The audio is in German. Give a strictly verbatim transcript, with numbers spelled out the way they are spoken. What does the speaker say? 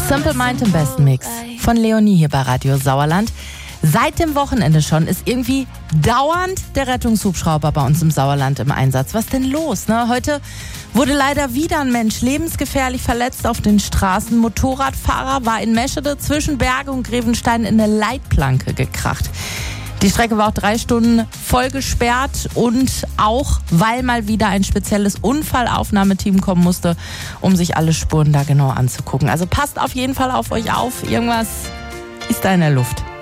Simple Mind im besten Mix von Leonie hier bei Radio Sauerland. Seit dem Wochenende schon ist irgendwie dauernd der Rettungshubschrauber bei uns im Sauerland im Einsatz. Was denn los? Ne? Heute wurde leider wieder ein Mensch lebensgefährlich verletzt auf den Straßen. Motorradfahrer war in Meschede zwischen Berge und Grevenstein in eine Leitplanke gekracht. Die Strecke war auch drei Stunden voll gesperrt und auch, weil mal wieder ein spezielles Unfallaufnahmeteam kommen musste, um sich alle Spuren da genau anzugucken. Also passt auf jeden Fall auf euch auf. Irgendwas ist da in der Luft.